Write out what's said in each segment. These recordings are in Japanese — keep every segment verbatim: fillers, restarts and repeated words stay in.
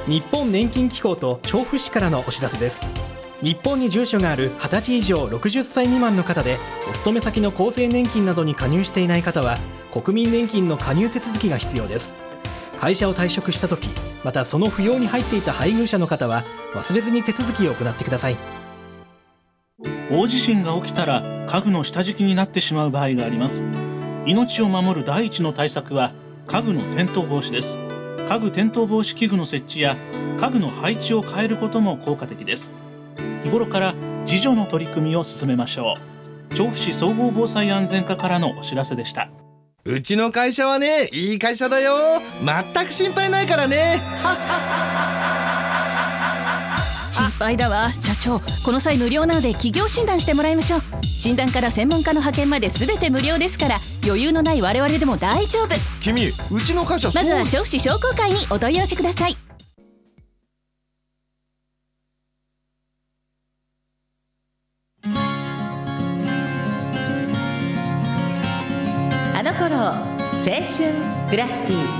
日本年金機構と調布市からのお知らせです。日本に住所があるはたち以上ろくじゅっさい未満の方で、お勤め先の厚生年金などに加入していない方は国民年金の加入手続きが必要です。会社を退職した時、またその扶養に入っていた配偶者の方は忘れずに手続きを行ってください。 大地震が起きたら家具の下敷きになってしまう場合があります。命を守る第一の対策は家具の転倒防止です。家具転倒防止器具の設置や家具の配置を変えることも効果的です。日頃から自助の取り組みを進めましょう。調布市総合防災安全課からのお知らせでした。 うちの会社はね、いい会社だよ。全く心配ないからね。 心配だわ社長。この際無料なので企業診断してもらいましょう。診断から専門家の派遣まで全て無料ですから、余裕のない我々でも大丈夫。 君、うちの会社そう。 まずは調布市商工会にお問い合わせください。あの頃青春グラフィティ。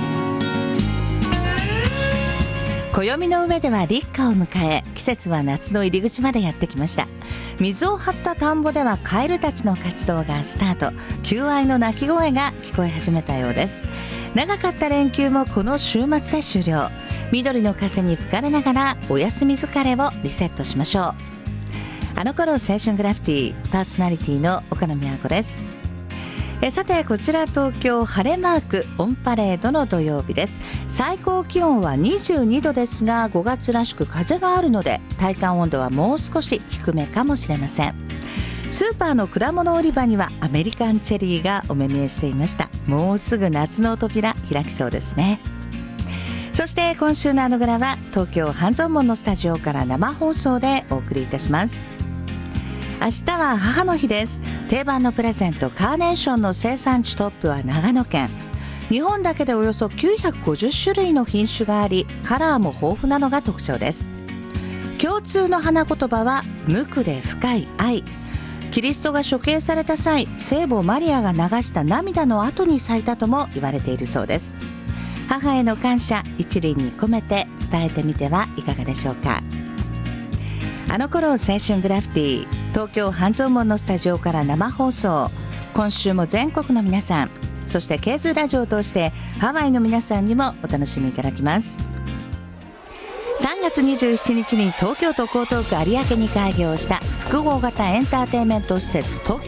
暦の上では立夏を迎え、季節は夏の入り口までやってきました。水を張った田んぼではカエルたちの活動がスタート。求愛の鳴き声が聞こえ始めたようです。長かった連休もこの週末で終了。緑の風に吹かれながらお休み疲れをリセットしましょう。あの頃青春グラフィティ、パーソナリティの岡野美和子です。えさて、こちら東京晴れマークオンパレードの土曜日です。最高気温はにじゅうにどですが、ごがつらしく風があるので体感温度はもう少し低めかもしれません。スーパーの果物売り場にはアメリカンチェリーがお目見えしていました。もうすぐ夏の扉開きそうですね。そして今週のあのグラは東京半蔵門のスタジオから生放送でお送りいたします。明日は母の日です。定番のプレゼントカーネーションの生産地トップは長野県。日本だけでおよそきゅうひゃくごじゅっしゅるいの品種があり、カラーも豊富なのが特徴です。共通の花言葉は無垢で深い愛。キリストが処刑された際、聖母マリアが流した涙の後に咲いたとも言われているそうです。母への感謝一輪に込めて伝えてみてはいかがでしょうか。あの頃青春グラフィティ、東京半蔵門のスタジオから生放送。今週も全国の皆さん、そしてケーズラジオを通してハワイの皆さんにもお楽しみいただきます。さんがつにじゅうしちにちに東京都江東区有明に開業した複合型エンターテインメント施設東京